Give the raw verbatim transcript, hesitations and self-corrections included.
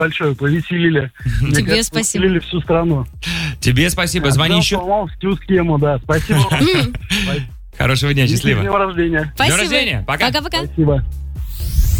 большое, повеселили. Мне Тебе кажется, спасибо. повеселили всю страну. Тебе спасибо, звони Отдал, еще. сломал всю схему, да. Спасибо вам. Хорошего дня, И с счастливо. днем рождения. Спасибо. рождения, пока. Пока-пока. Спасибо.